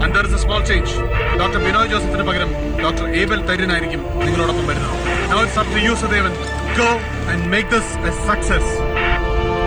And there is a small change. Dr. Binoy Josephine പകരം Dr. Abel തര്യനായിരിക്കും നിങ്ങളോടൊപ്പം വരുന്നത്. Now it's up to you, Sadevan. Go and make this a success.